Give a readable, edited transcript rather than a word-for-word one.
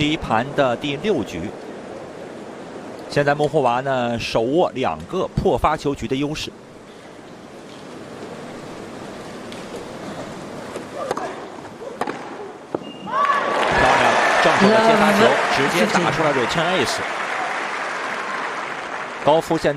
第一盘的第6局，现在莫霍娃呢手握2个破发球局的优势。漂亮，正手的接发球直接打出了 return ace。高夫现